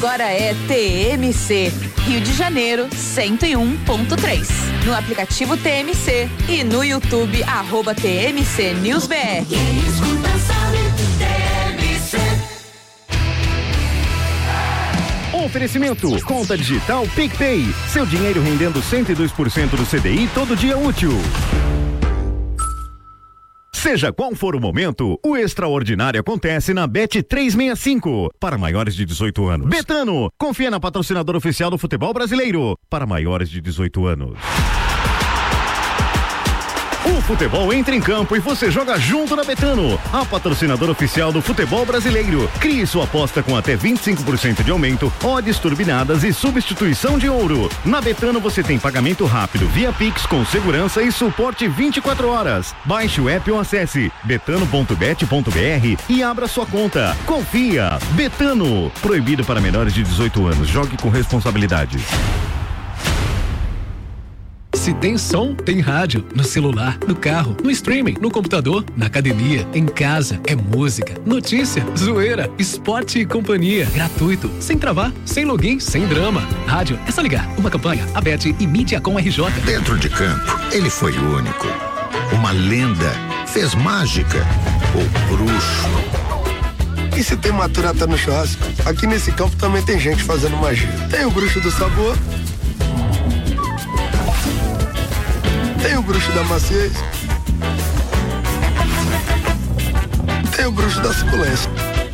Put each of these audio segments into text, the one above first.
agora é TMC, Rio de Janeiro 101.3. No aplicativo TMC e no YouTube @TMC News BR. Quem escuta sabe, TMC. Oferecimento, conta digital PicPay, seu dinheiro rendendo 102% do CDI todo dia útil. Seja qual for o momento, o extraordinário acontece na Bet365. Para maiores de 18 anos. Betano, confia na patrocinadora oficial do futebol brasileiro. Para maiores de 18 anos. O futebol entra em campo e você joga junto na Betano, a patrocinadora oficial do futebol brasileiro. Crie sua aposta com até 25% de aumento, odds turbinadas e substituição de ouro. Na Betano você tem pagamento rápido via Pix com segurança e suporte 24 horas. Baixe o app ou acesse betano.bet.br e abra sua conta. Confia. Betano. Proibido para menores de 18 anos. Jogue com responsabilidade. Se tem som, tem rádio. No celular, no carro, no streaming, no computador, na academia, em casa. É música, notícia, zoeira, esporte e companhia. Gratuito, sem travar, sem login, sem drama. Rádio, é só ligar. Uma campanha, a Bet e Mídia com RJ. Dentro de campo, ele foi único. Uma lenda. Fez mágica. O bruxo. E se tem maturata no churrasco? Aqui nesse campo também tem gente fazendo magia. Tem o bruxo do sabor. Tem o bruxo da maciez. Tem o bruxo da suculência.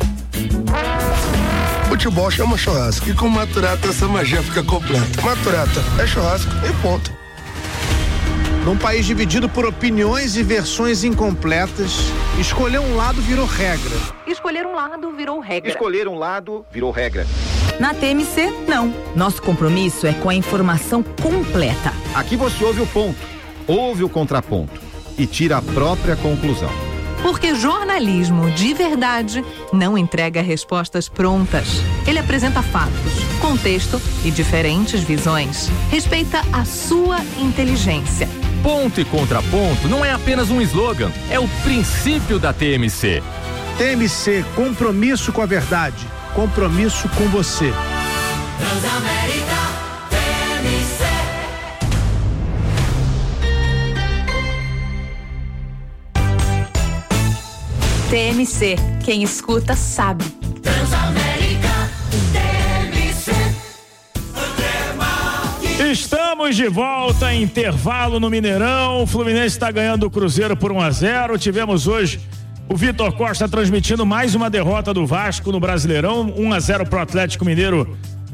Futebol chama churrasco. E com Maturata essa magia fica completa. Maturata é churrasco e ponto. Num país dividido por opiniões e versões incompletas, escolher um lado virou regra. Escolher um lado virou regra. Escolher um lado virou regra. Na TMC, não. Nosso compromisso é com a informação completa. Aqui você ouve o ponto, ouve o contraponto e tira a própria conclusão. Porque jornalismo de verdade não entrega respostas prontas. Ele apresenta fatos, contexto e diferentes visões. Respeita a sua inteligência. Ponto e contraponto não é apenas um slogan, é o princípio da TMC. TMC, compromisso com a verdade, compromisso com você. Transamérica, TMC. TMC, quem escuta sabe. Transamérica, TMC. Estamos de volta, intervalo no Mineirão. O Fluminense está ganhando o Cruzeiro por 1-0. Tivemos hoje o Vitor Costa transmitindo mais uma derrota do Vasco no Brasileirão. 1-0 pro Atlético Mineiro.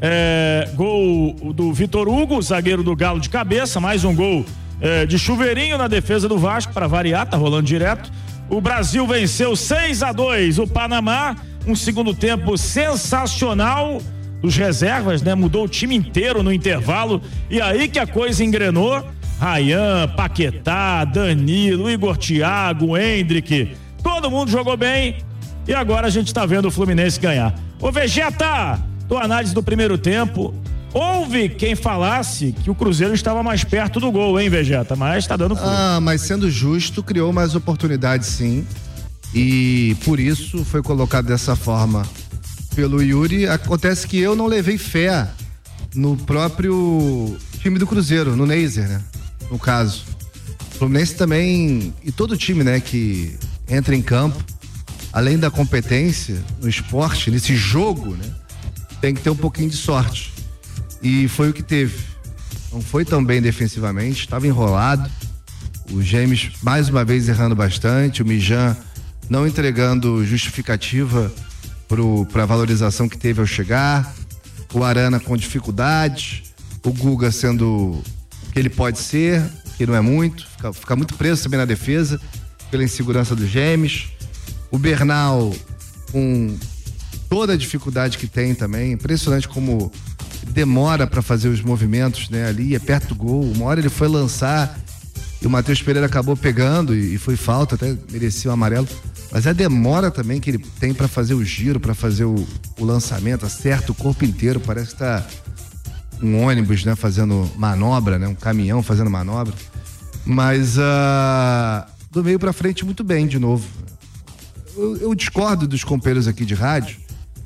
Gol do Vitor Hugo, zagueiro do Galo de cabeça. Mais um gol de chuveirinho na defesa do Vasco, para variar, tá rolando direto. O Brasil venceu 6-2 o Panamá, um segundo tempo sensacional dos reservas, né? Mudou o time inteiro no intervalo e aí que a coisa engrenou. Ryan, Paquetá, Danilo, Igor Thiago, Hendrick, todo mundo jogou bem e agora a gente tá vendo o Fluminense ganhar. Ô Vegeta, tua análise do primeiro tempo, houve quem falasse que o Cruzeiro estava mais perto do gol, hein, Vegeta? Mas tá dando fruto. Mas sendo justo, criou mais oportunidades, sim. E por isso foi colocado dessa forma pelo Yuri. Acontece que eu não levei fé no próprio time do Cruzeiro, no Neiser, né? No caso. O Fluminense também, e todo time, né, que entra em campo, além da competência no esporte, nesse jogo, né, tem que ter um pouquinho de sorte. E foi o que teve. Não foi tão bem defensivamente, estava enrolado. O James mais uma vez errando bastante, o Mijan não entregando justificativa para a valorização que teve ao chegar, o Arana com dificuldades, o Guga sendo o que ele pode ser, que não é muito, fica muito preso também na defesa, pela insegurança do James, o Bernal com toda a dificuldade que tem também, impressionante como demora para fazer os movimentos, né, ali, é perto do gol. Uma hora ele foi lançar e o Matheus Pereira acabou pegando e foi falta, até merecia o amarelo. Mas a demora também que ele tem para fazer o giro, para fazer o lançamento, acerta o corpo inteiro, parece que tá um ônibus, né, fazendo manobra, né, um caminhão fazendo manobra. Mas do meio para frente muito bem de novo. Eu discordo dos companheiros aqui de rádio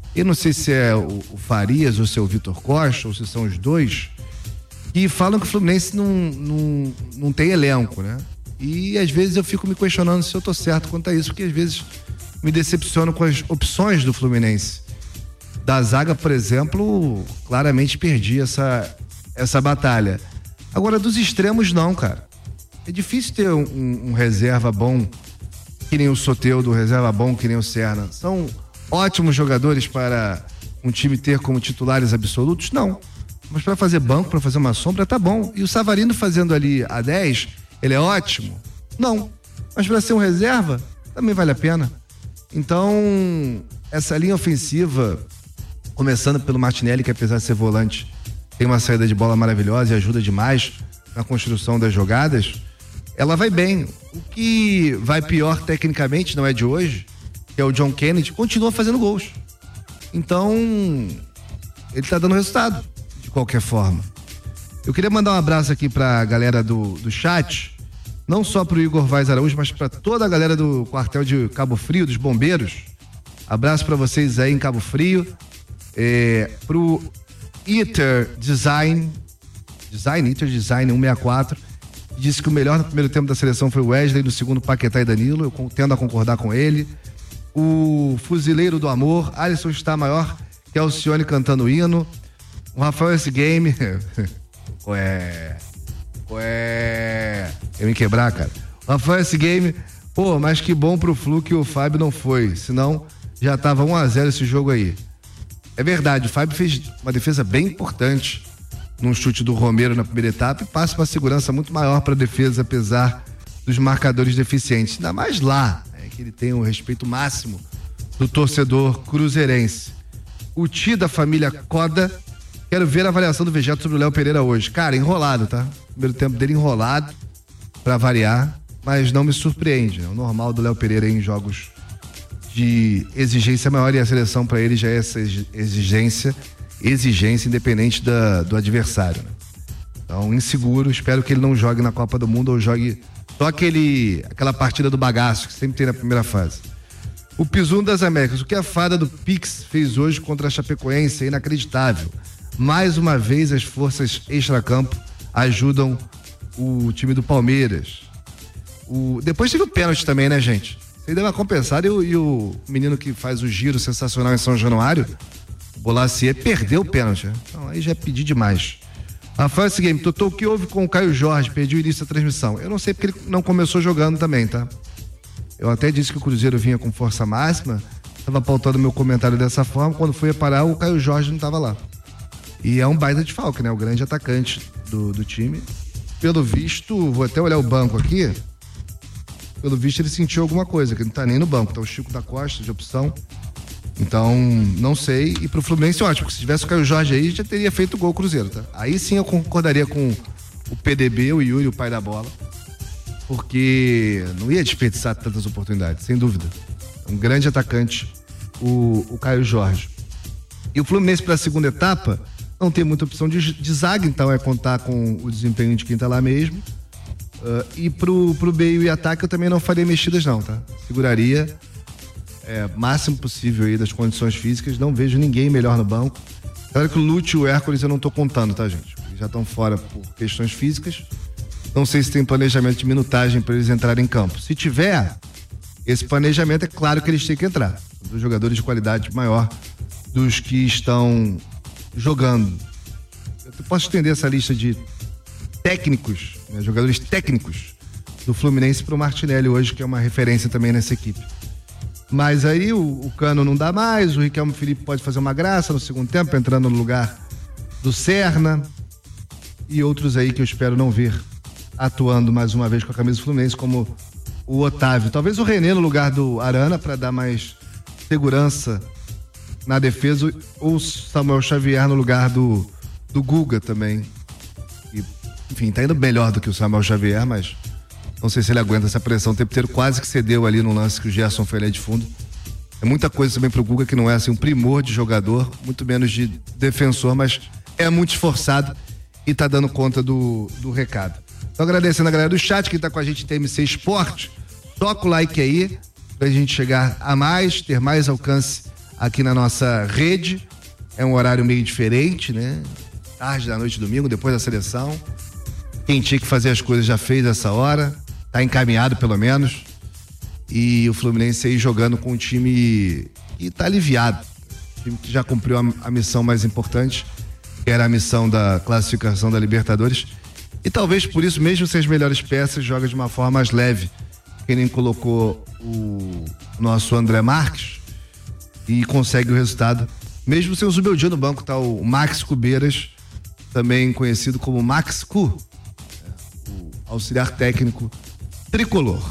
eu não sei se é o Farias ou se é o Vitor Costa, ou se são os dois, que falam que o Fluminense não tem elenco, né? E às vezes eu fico me questionando se eu tô certo quanto a isso, porque às vezes me decepciono com as opções do Fluminense. Da zaga, por exemplo, claramente perdi essa batalha. Agora, dos extremos, não, cara. É difícil ter um reserva bom, que nem o Soteldo, reserva bom, que nem o Serna. São ótimos jogadores para um time ter como titulares absolutos? Não. Mas para fazer banco, para fazer uma sombra, tá bom. E o Savarino fazendo ali a 10, ele é ótimo? Não. Mas para ser um reserva, também vale a pena. Então, essa linha ofensiva, começando pelo Martinelli, que apesar de ser volante, tem uma saída de bola maravilhosa e ajuda demais na construção das jogadas, ela vai bem. O que vai pior tecnicamente, não é de hoje, que é o John Kennedy, continua fazendo gols. Então, ele tá dando resultado, de qualquer forma. Eu queria mandar um abraço aqui pra galera do chat, não só pro Igor Vaz Araújo, mas pra toda a galera do quartel de Cabo Frio, dos bombeiros. Abraço pra vocês aí em Cabo Frio. Pro Iter Design 164, disse que o melhor no primeiro tempo da seleção foi o Wesley, no segundo Paquetá e Danilo, eu tendo a concordar com ele. O Fuzileiro do Amor, Alisson está maior que Alcione cantando o hino. O Rafael S. Game eu me quebrar, cara. O Rafael S. Game, pô, mas que bom pro Flu que o Fábio não foi, senão já tava 1-0 esse jogo aí. É verdade, o Fábio fez uma defesa bem importante num chute do Romero na primeira etapa e passa uma segurança muito maior para a defesa, apesar dos marcadores deficientes. Ainda mais lá, né, que ele tem o respeito máximo do torcedor cruzeirense. O tio da família Coda, quero ver a avaliação do Vegeto sobre o Léo Pereira hoje. Cara, enrolado, tá? Primeiro tempo dele enrolado, para variar, mas não me surpreende, né? O normal do Léo Pereira em jogos de exigência maior, e a seleção para ele já é essa exigência independente do adversário, né? Então, inseguro, espero que ele não jogue na Copa do Mundo ou jogue só aquela partida do bagaço que sempre tem na primeira fase. O Pisun das Américas, o que a fada do Pix fez hoje contra a Chapecoense é inacreditável. Mais uma vez as forças extracampo ajudam o time do Palmeiras. Depois teve o pênalti também, né, gente? Você deu uma compensada e o menino que faz o giro sensacional em São Januário, o Bolacier, perdeu o pênalti. Então aí já pedi demais. Rafael Seguime, Totô, o que houve com o Caio Jorge? Perdi o início da transmissão. Eu não sei porque ele não começou jogando também, tá? Eu até disse que o Cruzeiro vinha com força máxima, estava pautando meu comentário dessa forma, quando fui parar o Caio Jorge não estava lá. E é um baita de falque, né? O grande atacante do time. Pelo visto, vou até olhar o banco aqui, pelo visto ele sentiu alguma coisa, que ele não tá nem no banco. Tá o Chico da Costa de opção. Então, não sei. E pro Fluminense, ótimo, porque se tivesse o Caio Jorge aí, já teria feito o gol Cruzeiro, tá? Aí sim eu concordaria com o PDB, o Yuri, o pai da bola. Porque não ia desperdiçar tantas oportunidades, sem dúvida. Um grande atacante, o Caio Jorge. E o Fluminense para a segunda etapa não tem muita opção de zaga, então é contar com o desempenho de quem tá lá mesmo. E pro meio e ataque eu também não faria mexidas não, tá? Seguraria máximo possível aí das condições físicas, não vejo ninguém melhor no banco. Claro que o Lúcio e o Hércules eu não tô contando, tá, gente? Eles já estão fora por questões físicas. Não sei se tem planejamento de minutagem para eles entrarem em campo. Se tiver, esse planejamento é claro que eles têm que entrar. São dos jogadores de qualidade maior dos que estão jogando. Eu posso estender essa lista de técnicos, né, jogadores técnicos do Fluminense para o Martinelli hoje, que é uma referência também nessa equipe. Mas aí o Cano não dá mais, o Riquelme Felipe pode fazer uma graça no segundo tempo, entrando no lugar do Serna e outros aí que eu espero não ver atuando mais uma vez com a camisa do Fluminense, como o Otávio. Talvez o René no lugar do Arana para dar mais segurança na defesa, ou Samuel Xavier no lugar do Guga também. E, enfim, tá indo melhor do que o Samuel Xavier, mas não sei se ele aguenta essa pressão. O tempo inteiro quase que cedeu ali no lance que o Gerson foi ali de fundo. É muita coisa também pro Guga, que não é assim um primor de jogador, muito menos de defensor, mas é muito esforçado e tá dando conta do recado. Então, agradecendo a galera do chat que tá com a gente em TMC Esporte. Toca o like aí pra gente chegar a mais, ter mais alcance aqui na nossa rede. É um horário meio diferente, né? Tarde da noite, domingo, depois da seleção. Quem tinha que fazer as coisas já fez essa hora. Tá encaminhado, pelo menos. E o Fluminense aí jogando com um time que tá aliviado. Um time que já cumpriu a missão mais importante, que era a missão da classificação da Libertadores. E talvez por isso, mesmo sem as melhores peças, joga de uma forma mais leve. Quem nem colocou o nosso André Marques e consegue o resultado. Mesmo sem o Zubeldia no banco, tá o Max Cubeiras, também conhecido como Max Cu, o auxiliar técnico tricolor.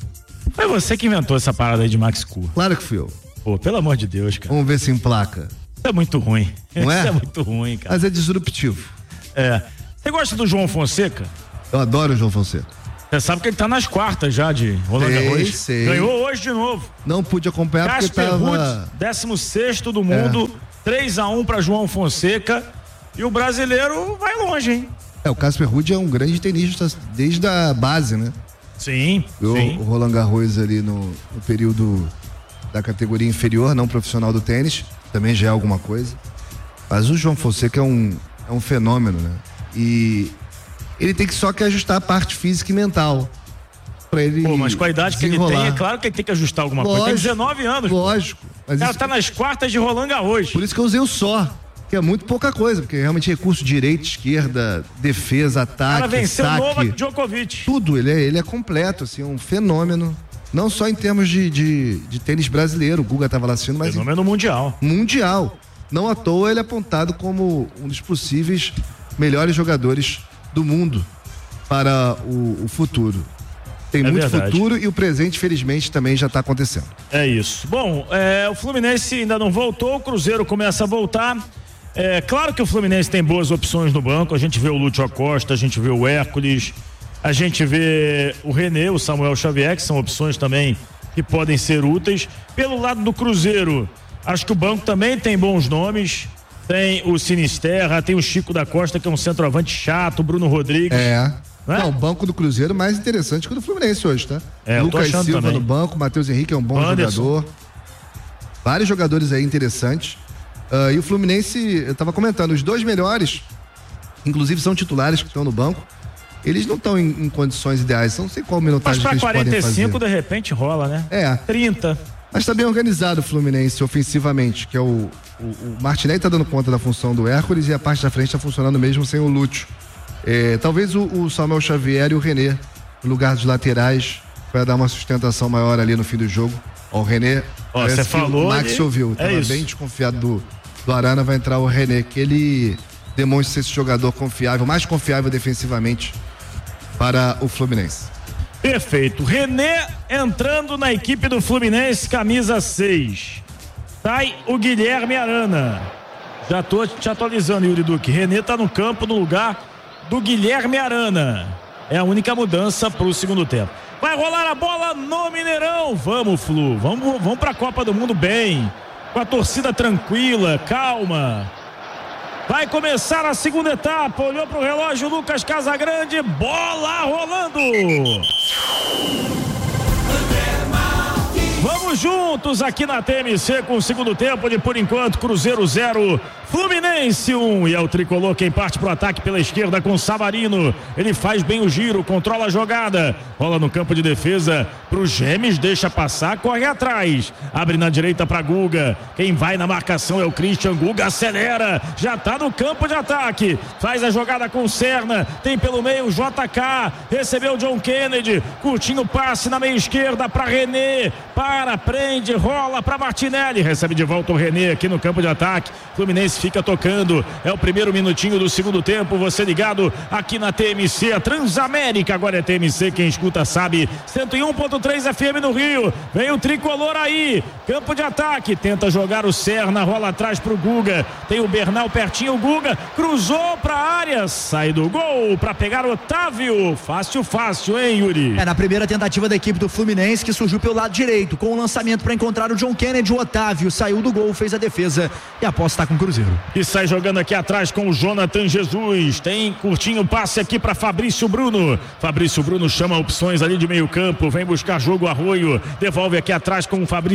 Foi você que inventou essa parada aí de Max Cu. Claro que fui eu. Pô, pelo amor de Deus, cara. Vamos ver se emplaca. Isso é muito ruim. Não é? Isso é muito ruim, cara. Mas é disruptivo. É. Você gosta do João Fonseca? Eu adoro o João Fonseca. Você sabe que ele tá nas quartas já de Roland Garros. Sei. Ganhou hoje de novo. Não pude acompanhar porque Casper tava... Ruud, 16º do mundo, 3-1 pra João Fonseca. E o brasileiro vai longe, hein? O Casper Ruud é um grande tenista desde a base, né? Sim. O Roland Garros ali no período da categoria inferior, não profissional do tênis, também já é alguma coisa. Mas o João Fonseca é um fenômeno, né? E ele tem só que ajustar a parte física e mental pra ele. Pô, mas com a idade que ele tem, é claro que ele tem que ajustar alguma coisa. Tem 19 anos. Lógico. Mas ela tá nas quartas de Roland Garros. Por isso que eu usei o só, que é muito pouca coisa, porque realmente recurso direita, esquerda, defesa, ataque, o cara venceu saque, Novak Djokovic. tudo, ele é completo, assim, um fenômeno. Não só em termos de tênis brasileiro, o Guga tava lá assistindo, mas fenômeno mundial. Mundial. Não à toa ele é apontado como um dos possíveis melhores jogadores do mundo para o futuro. Tem muito verdade. futuro e o presente, felizmente, também já está acontecendo. É isso. Bom, o Fluminense ainda não voltou, o Cruzeiro começa a voltar. Claro que o Fluminense tem boas opções no banco, a gente vê o Lúcio Acosta, a gente vê o Hércules, a gente vê o René, o Samuel Xavier, que são opções também que podem ser úteis. Pelo lado do Cruzeiro, acho que o banco também tem bons nomes. Tem o Sinisterra, tem o Chico da Costa, que é um centroavante chato, o Bruno Rodrigues. Não, o banco do Cruzeiro mais interessante que o do Fluminense hoje, tá? Lucas Silva também no banco, Matheus Henrique é um bom jogador. Vários jogadores aí interessantes. E o Fluminense, eu tava comentando, os dois melhores, inclusive são titulares que estão no banco, eles não estão em condições ideais, não sei qual minutagem que eles podem fazer. Mas pra 45 de repente rola, né? 30. Mas tá bem organizado o Fluminense ofensivamente, que é o Martinelli tá dando conta da função do Hércules e a parte da frente tá funcionando mesmo sem o Lúcio. Talvez o Samuel Xavier e o René, no lugar dos laterais, para dar uma sustentação maior ali no fim do jogo. O René, você falou, o Max ouviu, tava bem desconfiado do Arana, vai entrar o René, que ele demonstra ser esse jogador confiável, mais confiável defensivamente para o Fluminense. Perfeito. René entrando na equipe do Fluminense, camisa 6. Sai o Guilherme Arana. Já tô te atualizando, Yuri Duque. René tá no campo no lugar do Guilherme Arana. É a única mudança pro segundo tempo. Vai rolar a bola no Mineirão. Vamos, Flu. Vamos pra Copa do Mundo bem. Com a torcida tranquila, calma. Vai começar a segunda etapa. Olhou pro relógio Lucas Casagrande. Bola rolando. Vamos juntos aqui na TMC com o segundo tempo de, por enquanto, Cruzeiro 0, Fluminense 1. E é o tricolor quem parte pro ataque pela esquerda com Savarino. Ele faz bem o giro, controla a jogada. Rola no campo de defesa pro Gemes, deixa passar, corre atrás. Abre na direita pra Guga. Quem vai na marcação é o Christian. Guga acelera, já tá no campo de ataque. Faz a jogada com o Serna. Tem pelo meio o JK. Recebeu o John Kennedy. Curtinho passe na meia esquerda pra René. Prende, rola pra Martinelli, recebe de volta o René aqui no campo de ataque. Fluminense fica tocando, é o primeiro minutinho do segundo tempo. Você ligado aqui na TMC, a Transamérica, agora é TMC, quem escuta sabe. 101.3 FM no Rio, vem o tricolor aí, campo de ataque, tenta jogar o Serna, rola atrás pro Guga, tem o Bernal pertinho, o Guga cruzou pra área, sai do gol pra pegar o Otávio. Fácil, hein, Yuri? Na primeira tentativa da equipe do Fluminense, que surgiu pelo lado direito, com o lançamento para encontrar o John Kennedy, o Otávio saiu do gol, fez a defesa e a posse está com o Cruzeiro. E sai jogando aqui atrás com o Jonathan Jesus, tem curtinho passe aqui para Fabrício Bruno. Fabrício Bruno chama opções ali de meio campo, vem buscar jogo Arroio, devolve aqui atrás com o Fabrício Bruno.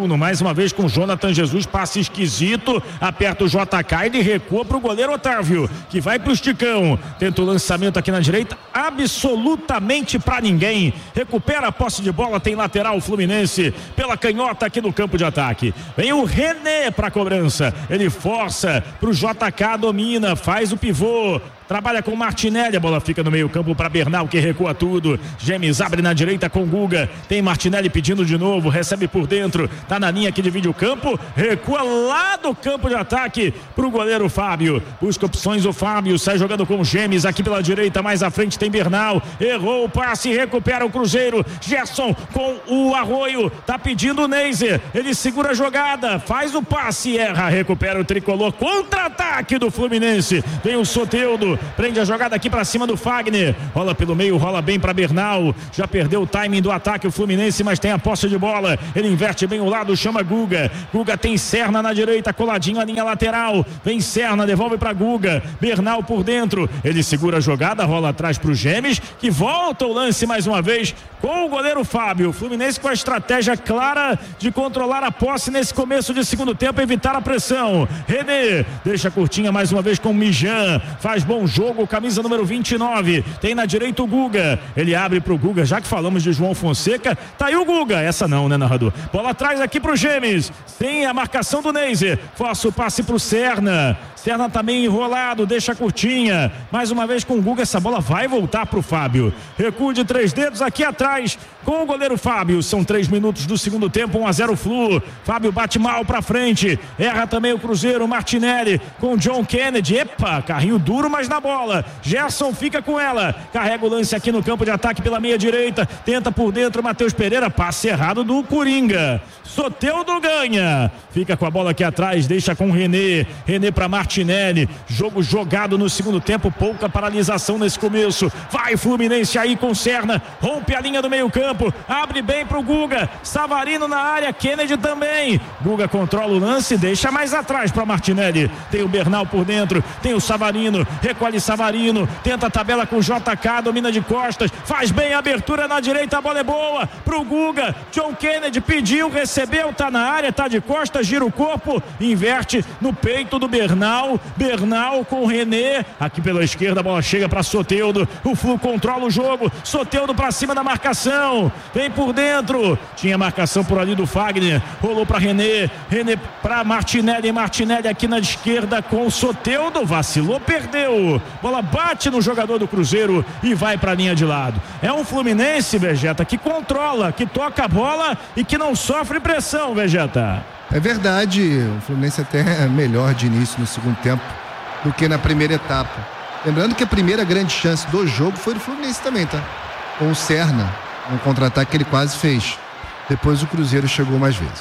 Bruno, mais uma vez com o Jonathan Jesus, passe esquisito, aperta o JK, ele recua pro goleiro Otávio, que vai pro esticão, tenta o lançamento aqui na direita, absolutamente pra ninguém, recupera a posse de bola, tem lateral Fluminense, pela canhota aqui no campo de ataque, vem o René pra cobrança, ele força pro JK, domina, faz o pivô, trabalha com Martinelli, a bola fica no meio campo para Bernal, que recua tudo. Gemes abre na direita com Guga, tem Martinelli pedindo de novo, recebe por dentro, tá na linha que divide o campo, recua lá do campo de ataque pro goleiro Fábio, busca opções o Fábio, sai jogando com Gemes aqui pela direita, mais à frente tem Bernal, errou o passe, recupera o Cruzeiro, Gerson com o Arroio, tá pedindo o Neiser, ele segura a jogada, faz o passe, erra, recupera o tricolor, contra-ataque do Fluminense, vem o Soteldo, prende a jogada aqui pra cima do Fagner, rola pelo meio, rola bem pra Bernal, já perdeu o timing do ataque o Fluminense, mas tem a posse de bola, ele inverte bem o lado, chama Guga, Guga tem Serna na direita, coladinho a linha lateral, vem Serna, devolve pra Guga, Bernal por dentro, ele segura a jogada, rola atrás pro Gemes, que volta o lance mais uma vez com o goleiro Fábio, o Fluminense com a estratégia clara de controlar a posse nesse começo de segundo tempo, evitar a pressão, René, deixa curtinha mais uma vez com Mijan, faz bom jogo, camisa número 29, tem na direita o Guga, ele abre pro Guga, já que falamos de João Fonseca, tá aí o Guga, essa não, né, narrador? Bola atrás aqui pro Gemes, tem a marcação do Neiser, força o passe pro Serna, Serna também enrolado, deixa curtinha, mais uma vez com o Guga, essa bola vai voltar pro Fábio, recuo de 3 dedos aqui atrás, com o goleiro Fábio, são 3 minutos do segundo tempo, 1-0 Flu, Fábio bate mal pra frente, erra também o Cruzeiro, Martinelli com o John Kennedy, epa, carrinho duro, mas na bola, Gerson fica com ela, carrega o lance aqui no campo de ataque pela meia direita, tenta por dentro, Matheus Pereira, passe errado do Coringa, Soteldo ganha, fica com a bola aqui atrás, deixa com René pra Martinelli, jogo jogado no segundo tempo, pouca paralisação nesse começo, vai Fluminense aí com Serna, rompe a linha do meio campo, abre bem pro Guga, Savarino na área, Kennedy também, Guga controla o lance, deixa mais atrás pra Martinelli, tem o Bernal por dentro, tem o Savarino, recolhe Savarino, tenta a tabela com JK, domina de costas, faz bem a abertura na direita, a bola é boa pro Guga, John Kennedy pediu, recebeu, tá na área, tá de costas, gira o corpo, inverte no peito do Bernal com o René, aqui pela esquerda a bola chega pra Soteldo, o Flu controla o jogo, Soteldo pra cima da marcação, vem por dentro, tinha marcação por ali do Fagner, rolou pra René pra Martinelli aqui na esquerda com o Soteldo, vacilou, perdeu, bola bate no jogador do Cruzeiro e vai pra linha de lado, é um Fluminense, Vegeta, que controla, que toca a bola e que não sofre pressão, Vegeta. É verdade, o Fluminense até é melhor de início no segundo tempo do que na primeira etapa. Lembrando que a primeira grande chance do jogo foi do Fluminense também, tá? Com o Serna, um contra-ataque que ele quase fez. Depois o Cruzeiro chegou mais vezes.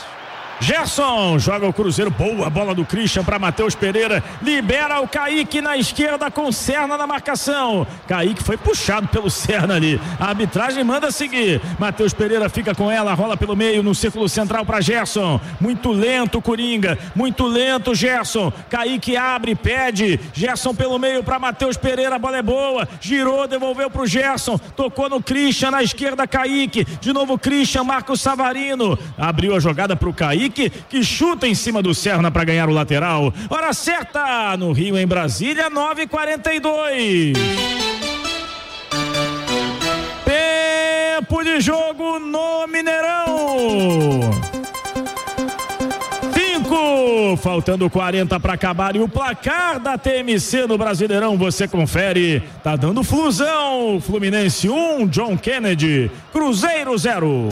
Gerson joga o Cruzeiro, boa bola do Christian para Matheus Pereira, libera o Kaique na esquerda com Serna na marcação, Kaique foi puxado pelo Serna ali, a arbitragem manda seguir, Matheus Pereira fica com ela, rola pelo meio no círculo central para Gerson, muito lento Coringa, muito lento Gerson, Kaique abre, pede, Gerson pelo meio para Matheus Pereira, a bola é boa, girou, devolveu pro Gerson, tocou no Christian na esquerda, Kaique, de novo Christian, marca o Savarino, abriu a jogada pro Kaique, que chuta em cima do Serna para ganhar o lateral. Hora certa no Rio, em Brasília, 9h42. Tempo de jogo no Mineirão. 5, faltando 40 para acabar e o placar da TMC no Brasileirão você confere, tá dando Flusão, Fluminense 1, John Kennedy, Cruzeiro 0.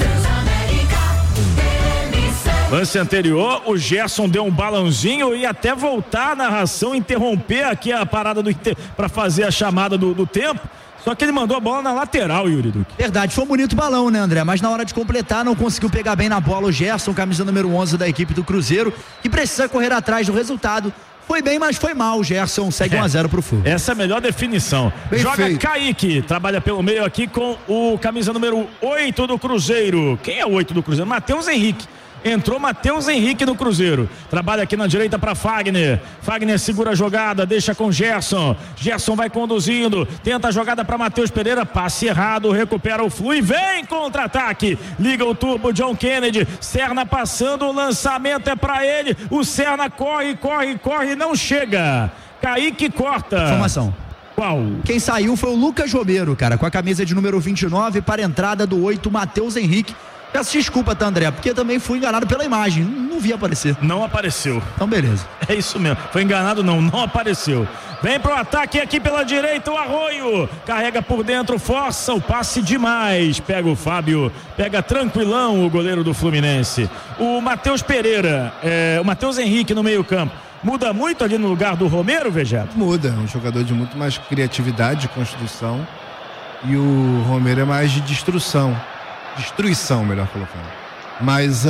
Lance anterior, o Gerson deu um balãozinho e até voltar a narração, interromper aqui a parada para fazer a chamada do tempo. Só que ele mandou a bola na lateral, Yuri Duque. Verdade, foi um bonito balão, né, André? Mas na hora de completar, não conseguiu pegar bem na bola o Gerson, camisa número 11 da equipe do Cruzeiro, que precisa correr atrás do resultado. Foi bem, mas foi mal. O Gerson segue 1-0 pro Flu. Essa é a melhor definição. Bem joga feito. Kaique, trabalha pelo meio aqui com o camisa número 8 do Cruzeiro. Quem é o 8 do Cruzeiro? Matheus Henrique. Entrou Matheus Henrique no Cruzeiro. Trabalha aqui na direita para Fagner. Fagner segura a jogada, deixa com Gerson. Gerson vai conduzindo, tenta a jogada para Matheus Pereira, passe errado, recupera o Flu e vem contra-ataque. Liga o turbo, John Kennedy. Serna passando, o lançamento é para ele. O Serna corre, não chega. Kaique corta. Informação. Qual? Quem saiu foi o Lucas Romero, cara, com a camisa de número 29 para a entrada do 8, Matheus Henrique. Peço desculpa, tá, André? Porque também fui enganado pela imagem. Não vi aparecer. Não apareceu. Então, beleza. É isso mesmo. Foi enganado, não apareceu. Vem pro ataque aqui pela direita o Arroio. Carrega por dentro, força o passe demais. Pega o Fábio. Pega tranquilão o goleiro do Fluminense. O Matheus Pereira, o Matheus Henrique no meio-campo. Muda muito ali no lugar do Romero, Vegeto? Muda. Um jogador de muito mais criatividade, construção. E o Romero é mais de destruição, melhor colocando. Mas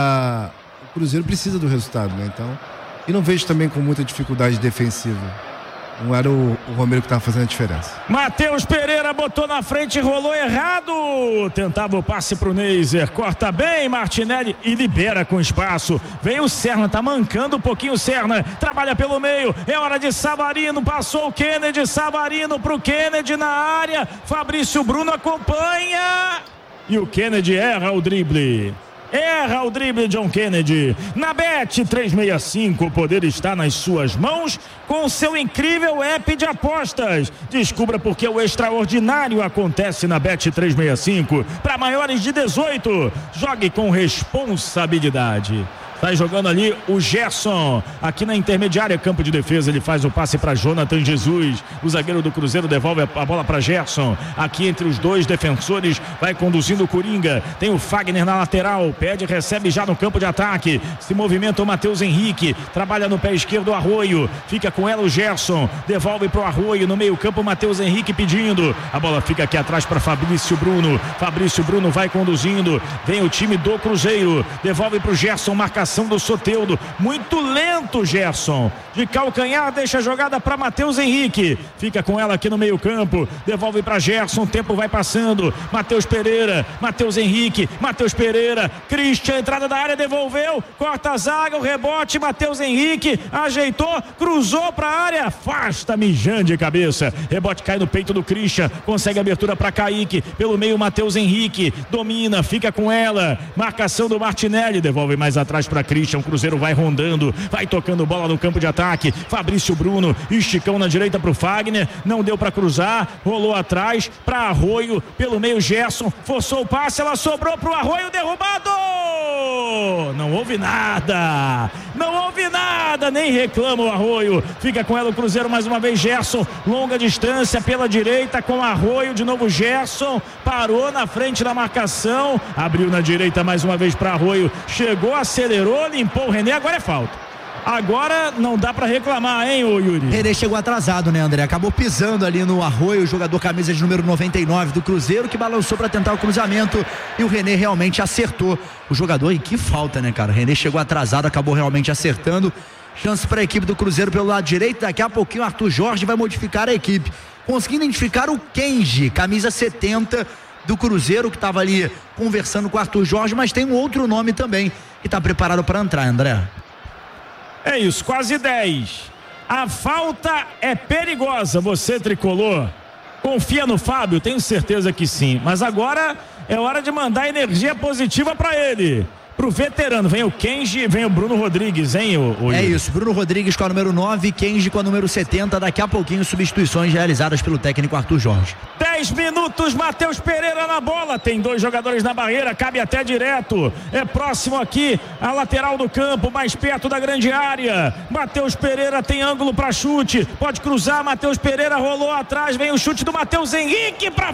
o Cruzeiro precisa do resultado, né? Então, e não vejo também com muita dificuldade defensiva. Não era o Romero que estava fazendo a diferença. Matheus Pereira botou na frente, rolou errado. Tentava o passe pro Neiser. Corta bem Martinelli e libera com espaço. Vem o Serna, tá mancando um pouquinho o Serna. Trabalha pelo meio. É hora de Savarino. Passou o Kennedy. Savarino pro Kennedy na área. Fabrício Bruno acompanha. E o Kennedy erra o drible. John Kennedy. Na Bet 365, o poder está nas suas mãos com seu incrível app de apostas. Descubra porque o extraordinário acontece na Bet 365. Para maiores de 18, jogue com responsabilidade. Tá jogando ali o Gerson, aqui na intermediária, campo de defesa, ele faz o passe para Jonathan Jesus, o zagueiro do Cruzeiro devolve a bola para Gerson, aqui entre os dois defensores, vai conduzindo o Coringa, tem o Fagner na lateral, pede, recebe já no campo de ataque, se movimenta o Matheus Henrique, trabalha no pé esquerdo o Arroio, fica com ela o Gerson, devolve pro Arroio, no meio campo o Matheus Henrique pedindo, a bola fica aqui atrás para Fabrício Bruno vai conduzindo, vem o time do Cruzeiro, devolve pro Gerson, marcação do Soteldo, muito lento Gerson, de calcanhar, deixa a jogada para Matheus Henrique, fica com ela aqui no meio campo, devolve para Gerson, o tempo vai passando, Matheus Pereira, Matheus Henrique, Matheus Pereira, Christian, entrada da área, devolveu, corta a zaga, o rebote, Matheus Henrique, ajeitou, cruzou para a área, afasta, mijando de cabeça, rebote cai no peito do Christian, consegue abertura para Kaique, pelo meio Matheus Henrique, domina, fica com ela, marcação do Martinelli, devolve mais atrás para Christian, o Cruzeiro vai rondando, vai tocando bola no campo de ataque, Fabrício Bruno, esticão na direita pro Fagner, não deu para cruzar, rolou atrás para Arroio, pelo meio Gerson, forçou o passe, ela sobrou pro Arroio, derrubado! Não houve nada, nem reclama o Arroio, fica com ela o Cruzeiro mais uma vez, Gerson, longa distância pela direita com Arroio, de novo Gerson, parou na frente da marcação, abriu na direita mais uma vez para Arroio, chegou, acelerou, limpou o René, agora é falta. Agora não dá pra reclamar, hein, ô Yuri? René chegou atrasado, né, André? Acabou pisando ali no Arroio, o jogador camisa de número 99 do Cruzeiro, que balançou pra tentar o cruzamento e o René realmente acertou o jogador. E que falta, né, cara? O René chegou atrasado, acabou realmente acertando. Chance para a equipe do Cruzeiro pelo lado direito. Daqui a pouquinho o Arthur Jorge vai modificar a equipe. Conseguindo identificar o Kenji, camisa 70 do Cruzeiro, que estava ali conversando com o Arthur Jorge, mas tem um outro nome também que está preparado para entrar, André. É isso, quase 10. A falta é perigosa, você tricolor. Confia no Fábio? Tenho certeza que sim, mas agora é hora de mandar energia positiva para ele. Pro veterano, vem o Kenji, vem o Bruno Rodrigues, hein? É isso, Bruno Rodrigues com a número 9, Kenji com a número 70, daqui a pouquinho substituições realizadas pelo técnico Arthur Jorge. 10 minutos, Matheus Pereira na bola, tem dois jogadores na barreira, cabe até direto, é próximo aqui, a lateral do campo, mais perto da grande área, Matheus Pereira tem ângulo para chute, pode cruzar, Matheus Pereira rolou atrás, vem o chute do Matheus Henrique para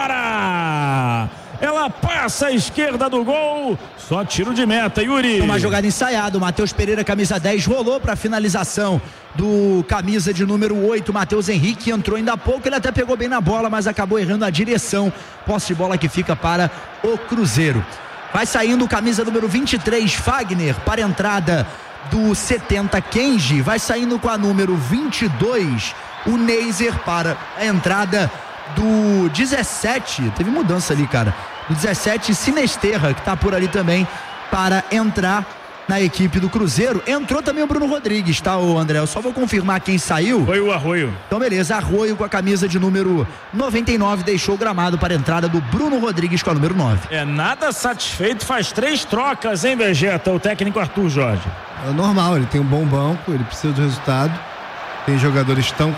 fora! Ela passa à esquerda do gol, só tiro de meta, Yuri. Uma jogada ensaiada, o Matheus Pereira, camisa 10, rolou para finalização do camisa de número 8, Matheus Henrique, entrou ainda há pouco, ele até pegou bem na bola, mas acabou errando a direção, posse de bola que fica para o Cruzeiro. Vai saindo o camisa número 23, Fagner, para a entrada do 70, Kenji, vai saindo com a número 22, o Neiser, para a entrada do 17, teve mudança ali, cara, do 17, Sinesterra, que tá por ali também, para entrar na equipe do Cruzeiro. Entrou também o Bruno Rodrigues, tá, ô André? Eu só vou confirmar quem saiu. Foi o Arroio. Então, beleza. Arroio com a camisa de número 99 deixou o gramado para a entrada do Bruno Rodrigues com a número 9. Nada satisfeito, faz 3 trocas, hein, Vegeta? O técnico Arthur Jorge. É normal, ele tem um bom banco, ele precisa do resultado. Tem jogadores tão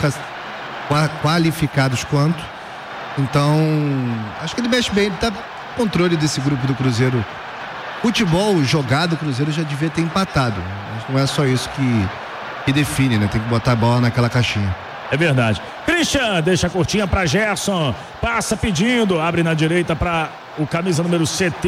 qualificados quanto. Então, acho que ele mexe bem, ele tá no controle desse grupo do Cruzeiro. Futebol jogado, o Cruzeiro já devia ter empatado. Mas não é só isso que define, né? Tem que botar a bola naquela caixinha. É verdade. Christian deixa a curtinha para Gerson. Passa pedindo, abre na direita para o camisa número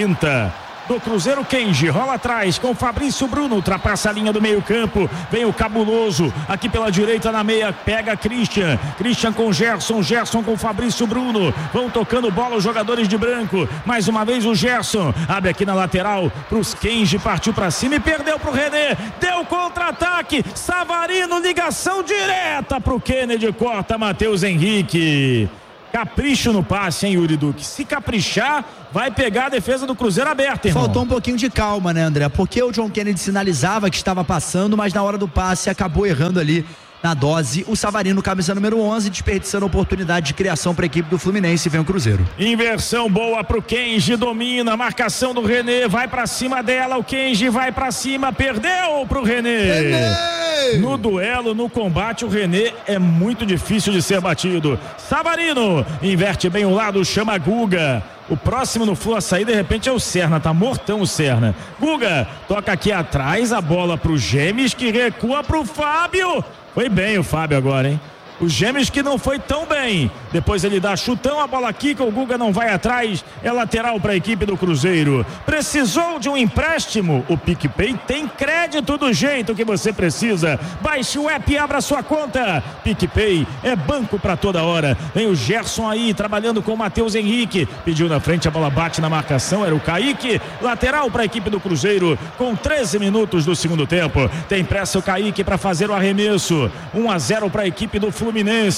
70 do Cruzeiro, Kenji, rola atrás com Fabrício Bruno, ultrapassa a linha do meio campo, vem o Cabuloso, aqui pela direita na meia, pega Christian com Gerson com Fabrício Bruno, vão tocando bola os jogadores de branco, mais uma vez o Gerson, abre aqui na lateral pros Kenji, partiu pra cima e perdeu pro René, deu contra-ataque, Savarino, ligação direta pro Kennedy, corta Matheus Henrique. Capricho no passe, hein, Yuri Duque? Se caprichar, vai pegar a defesa do Cruzeiro aberta, irmão. Faltou um pouquinho de calma, né, André? Porque o John Kennedy sinalizava que estava passando, mas na hora do passe acabou errando ali na dose. O Savarino, camisa número 11, desperdiçando a oportunidade de criação para a equipe do Fluminense. Vem o Cruzeiro. Inversão boa pro Kenji, domina, marcação do René, vai pra cima dela, o Kenji vai pra cima, perdeu pro René. No duelo, no combate, o René é muito difícil de ser batido. Savarino, inverte bem o lado, chama Guga. O próximo no Flu a sair, de repente, é o Serna, tá mortão o Serna. Guga, toca aqui atrás, a bola pro Gêmeos, que recua pro Fábio. Foi bem o Fábio agora, hein? O Gêmeos que não foi tão bem. Depois ele dá chutão, a bola quica, o Guga não vai atrás. É lateral para a equipe do Cruzeiro. Precisou de um empréstimo? O PicPay tem crédito do jeito que você precisa. Baixe o app e abra sua conta. PicPay é banco para toda hora. Vem o Gerson aí, trabalhando com o Matheus Henrique. Pediu na frente, a bola bate na marcação. Era o Kaique. Lateral para a equipe do Cruzeiro. Com 13 minutos do segundo tempo. Tem pressa o Kaique para fazer o arremesso. 1-0 para a equipe do Fluminense.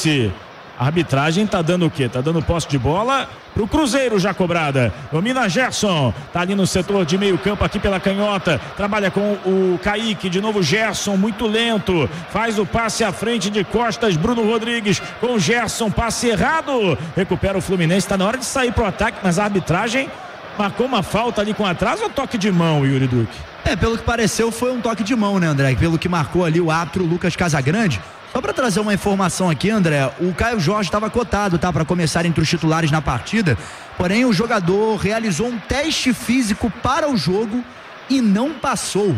A arbitragem tá dando o quê? Tá dando posse de bola pro Cruzeiro já cobrada. Domina Gerson, tá ali no setor de meio campo aqui pela canhota, trabalha com o Kaique, de novo Gerson, muito lento, faz o passe à frente de costas, Bruno Rodrigues com Gerson, passe errado, recupera o Fluminense, tá na hora de sair pro ataque, mas a arbitragem marcou uma falta ali com atraso ou toque de mão, Yuri Duque? Pelo que pareceu foi um toque de mão, né, André? Pelo que marcou ali o árbitro Lucas Casagrande. Só para trazer uma informação aqui, André, o Caio Jorge estava cotado, tá? Para começar entre os titulares na partida, porém o jogador realizou um teste físico para o jogo e não passou.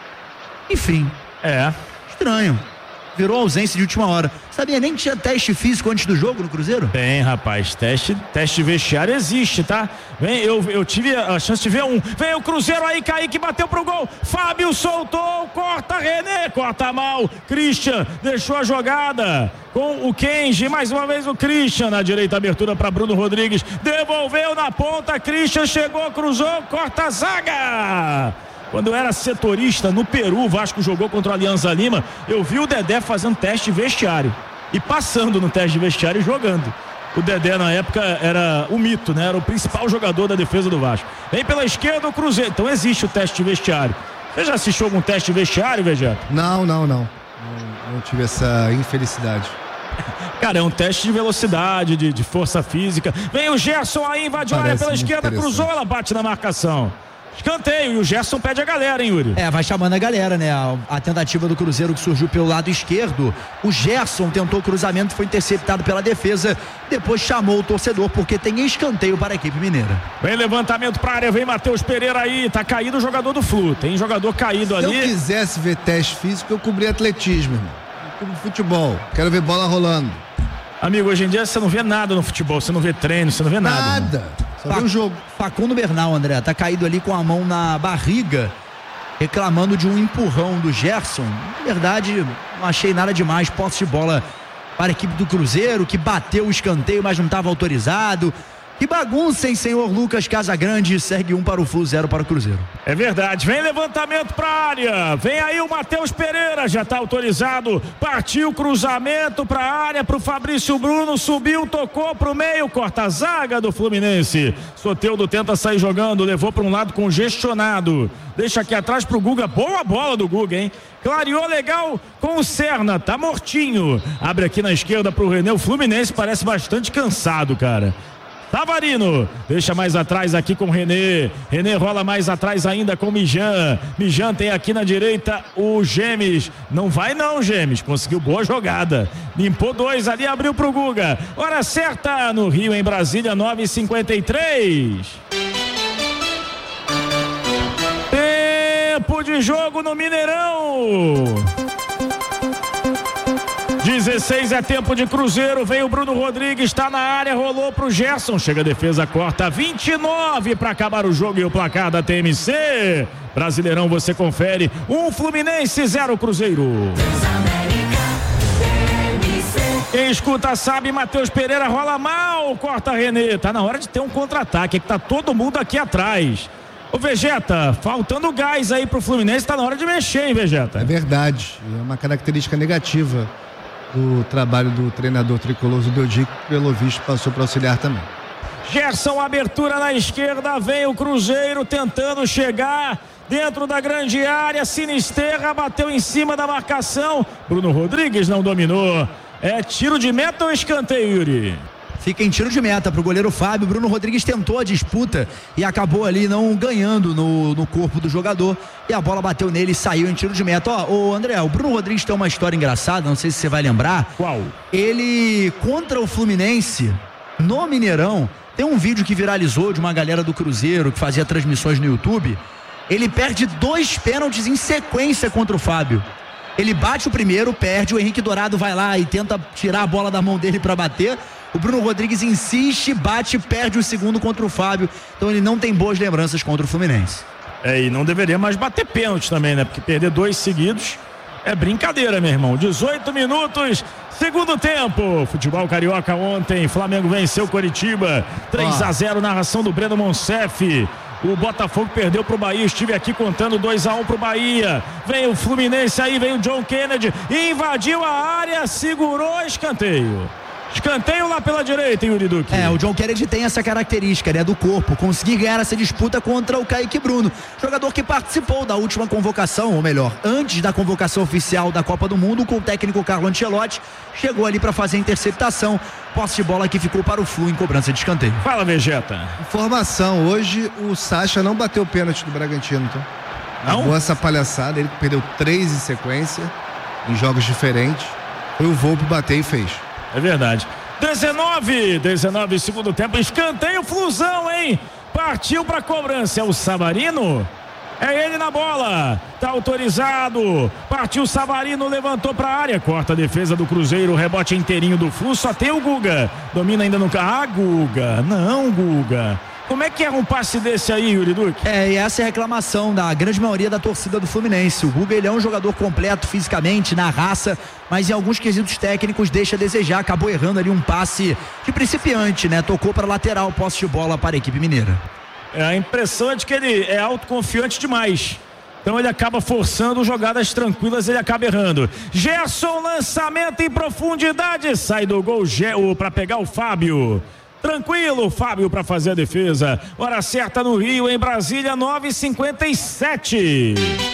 Enfim. Estranho. Virou ausência de última hora. Sabia nem que tinha teste físico antes do jogo no Cruzeiro? Tem, rapaz, teste vestiário existe, tá? Vem, eu tive a chance de ver um. Vem o Cruzeiro aí, Kaique bateu pro gol. Fábio soltou, corta René, corta mal. Christian deixou a jogada com o Kenji, mais uma vez o Christian na direita, abertura para Bruno Rodrigues. Devolveu na ponta, Christian chegou, cruzou, corta a zaga. Quando eu era setorista no Peru, o Vasco jogou contra o Alianza Lima, eu vi o Dedé fazendo teste vestiário e passando no teste de vestiário e jogando. O Dedé na época era o mito, né? Era o principal jogador da defesa do Vasco. Vem pela esquerda o Cruzeiro, então existe o teste de vestiário. Você já assistiu algum teste de vestiário, Vegeta? Não tive essa infelicidade. Cara, é um teste de velocidade, de força física. Vem o Gerson aí, invade a área pela esquerda, cruzou, ela bate na marcação. Escanteio, e o Gerson pede a galera, hein, Yuri? Vai chamando a galera, né? A tentativa do Cruzeiro que surgiu pelo lado esquerdo. O Gerson tentou o cruzamento, foi interceptado pela defesa. Depois chamou o torcedor, porque tem escanteio para a equipe mineira. Vem levantamento para a área, vem Matheus Pereira aí. Tá caído o jogador do Flu. Tem jogador caído ali. Se eu quisesse ver teste físico, eu cobri atletismo, irmão. Eu cobri futebol. Quero ver bola rolando. Amigo, hoje em dia você não vê nada no futebol. Você não vê treino, você não vê nada. Nada. Um jogo. Facundo Bernal, André, tá caído ali com a mão na barriga, reclamando de um empurrão do Gerson. Na verdade, não achei nada demais. Posse de bola para a equipe do Cruzeiro, que bateu o escanteio, mas não estava autorizado. Que bagunça, hein, senhor Lucas Casagrande? Segue 1 para o Flu, 0 para o Cruzeiro. É verdade, vem levantamento para a área, vem aí o Matheus Pereira, já está autorizado, partiu cruzamento para a área, para o Fabrício Bruno, subiu, tocou para o meio, corta a zaga do Fluminense. Soteldo tenta sair jogando, levou para um lado congestionado, deixa aqui atrás para o Guga, boa bola do Guga, hein? Clareou legal com o Serna, tá mortinho, abre aqui na esquerda para o René, o Fluminense parece bastante cansado, cara. Tavarino, deixa mais atrás aqui com o René rola mais atrás ainda com o Mijan tem aqui na direita o Gemes, não vai não Gemes, conseguiu boa jogada, limpou 2 ali, abriu pro Guga, hora certa no Rio, em Brasília, 9h53. Tempo de jogo no Mineirão. 16 é tempo de Cruzeiro, vem o Bruno Rodrigues, está na área, rolou pro Gerson, chega a defesa, corta, 29 para acabar o jogo e o placar da TMC. Brasileirão, você confere, 1 Fluminense, 0 Cruzeiro. Quem escuta sabe, Matheus Pereira rola mal, corta René, tá na hora de ter um contra-ataque, é que tá todo mundo aqui atrás. Ô Vegeta, faltando gás aí pro Fluminense, tá na hora de mexer, hein, Vegeta? É verdade, é uma característica negativa do trabalho do treinador tricolor Zubeldic, que pelo visto passou para auxiliar também. Gerson, abertura na esquerda, vem o Cruzeiro tentando chegar dentro da grande área, Sinisterra bateu em cima da marcação, Bruno Rodrigues não dominou, é tiro de meta ou escanteio, Yuri? Fica em tiro de meta pro goleiro Fábio. Bruno Rodrigues tentou a disputa e acabou ali não ganhando no corpo do jogador, e a bola bateu nele e saiu em tiro de meta. Ô André, o Bruno Rodrigues tem uma história engraçada, não sei se você vai lembrar. Qual? Ele, contra o Fluminense no Mineirão, tem um vídeo que viralizou de uma galera do Cruzeiro que fazia transmissões no YouTube. Ele perde 2 pênaltis em sequência contra o Fábio. Ele bate o primeiro, perde, o Henrique Dourado vai lá e tenta tirar a bola da mão dele para bater. O Bruno Rodrigues insiste, bate, perde o segundo contra o Fábio. Então ele não tem boas lembranças contra o Fluminense. E não deveria mais bater pênalti também, né? Porque perder 2 seguidos é brincadeira, meu irmão. 18 minutos, segundo tempo. Futebol carioca ontem, Flamengo venceu Coritiba 3-0, narração do Breno Monsef. O Botafogo perdeu pro Bahia, estive aqui contando 2-1 pro Bahia. Vem o Fluminense aí, vem o John Kennedy, invadiu a área, segurou, escanteio. Escanteio lá pela direita, Yuri Duque. O John Kennedy tem essa característica, né, do corpo, conseguir ganhar essa disputa contra o Kaique Bruno, jogador que participou da última convocação, ou melhor, antes da convocação oficial da Copa do Mundo, com o técnico Carlo Ancelotti, chegou ali para fazer a interceptação, posse de bola que ficou para o Flu em cobrança de escanteio. Fala, Vegeta. Informação, hoje o Sacha não bateu o pênalti do Bragantino, tá? Acabou essa palhaçada, ele perdeu 3 em sequência, em jogos diferentes, foi o Volpe bater e fez. É verdade. 19 segundo tempo, escanteio, Flusão, hein? Partiu pra cobrança, é o Savarino? É ele na bola, tá autorizado, partiu Savarino, levantou pra área, corta a defesa do Cruzeiro, rebote inteirinho do Flu, só tem o Guga, domina ainda no carro, Guga, não Guga. Como é que é um passe desse aí, Yuri Duque? E essa é a reclamação da grande maioria da torcida do Fluminense. O Guga, ele é um jogador completo fisicamente, na raça, mas em alguns quesitos técnicos deixa a desejar, acabou errando ali um passe de principiante, né? Tocou para lateral, posse de bola para a equipe mineira. A impressão é de que ele é autoconfiante demais. Então ele acaba forçando jogadas tranquilas, ele acaba errando. Gerson, lançamento em profundidade, sai do gol para pegar o Fábio. Tranquilo, Fábio para fazer a defesa. Hora certa no Rio, em Brasília, 9h57.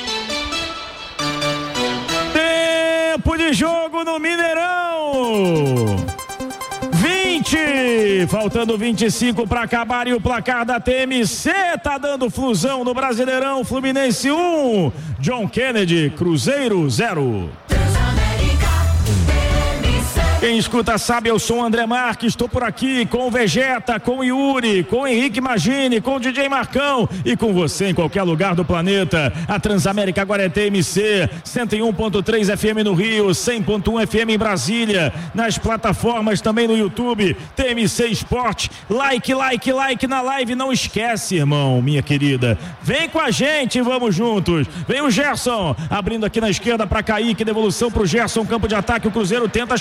Tempo de jogo no Mineirão. 20, faltando 25 para acabar e o placar da TMC tá dando Flusão no Brasileirão. Fluminense 1, John Kennedy, Cruzeiro 0. Quem escuta sabe, eu sou o André Marques, estou por aqui com o Vegeta, com o Yuri, com o Henrique Magini, com o DJ Marcão e com você em qualquer lugar do planeta. A Transamérica agora é TMC, 101.3 FM no Rio, 100.1 FM em Brasília, nas plataformas também no YouTube, TMC Esporte, like na live, não esquece, irmão, minha querida, vem com a gente, vamos juntos. Vem o Gerson, abrindo aqui na esquerda para Kaique, devolução pro Gerson, campo de ataque, o Cruzeiro tenta chegar,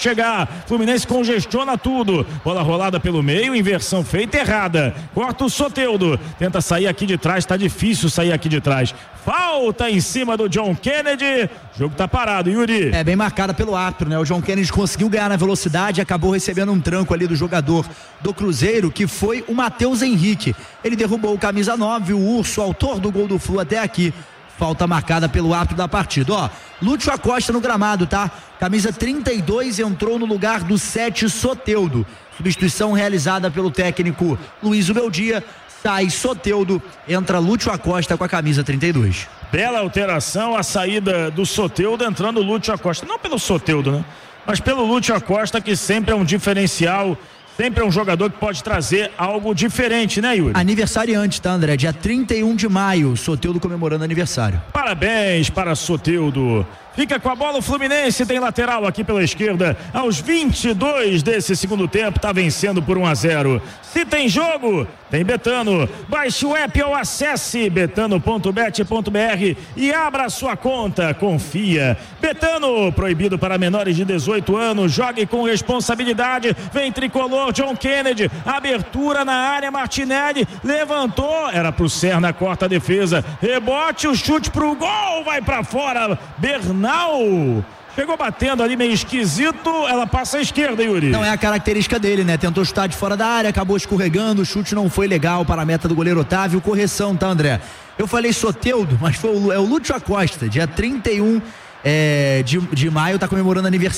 Fluminense congestiona tudo. Bola rolada pelo meio, inversão feita errada. Corta o Soteldo. Tenta sair aqui de trás, tá difícil sair aqui de trás. Falta em cima do John Kennedy. O jogo tá parado, Yuri. É bem marcada pelo árbitro, né? O John Kennedy conseguiu ganhar na velocidade e acabou recebendo um tranco ali do jogador do Cruzeiro, que foi o Matheus Henrique. Ele derrubou o camisa 9, o Urso, autor do gol do Flu até aqui. Falta marcada pelo árbitro da partida. Ó, Lúcio Acosta no gramado, tá? Camisa 32 entrou no lugar do 7, Soteldo. Substituição realizada pelo técnico Luiz Ubeldia. Sai Soteldo, entra Lúcio Acosta com a camisa 32. Bela alteração, a saída do Soteldo, entrando o Lúcio Acosta. Não pelo Soteldo, né? Mas pelo Lúcio Acosta, que sempre é um diferencial, sempre é um jogador que pode trazer algo diferente, né, Yuri? Aniversariante, tá, André? Dia 31 de maio, Soteldo comemorando aniversário. Parabéns para Soteldo. Fica com a bola o Fluminense, tem lateral aqui pela esquerda. Aos 22 desse segundo tempo, tá vencendo por 1-0. Se tem jogo, tem Betano. Baixe o app ou acesse betano.bet.br e abra sua conta. Confia. Betano, proibido para menores de 18 anos. Jogue com responsabilidade. Vem tricolor, John Kennedy. Abertura na área, Martinelli levantou. Era pro Serna, corta a defesa. Rebote, o chute pro gol. Vai pra fora. Bernal chegou batendo ali meio esquisito, ela passa à esquerda, Yuri. Não é a característica dele, né? Tentou chutar de fora da área, acabou escorregando, o chute não foi legal para a meta do goleiro Otávio. Correção, tá, André? Eu falei Soteldo, mas é o Lúcio Acosta, dia 31 de maio, tá comemorando aniversário.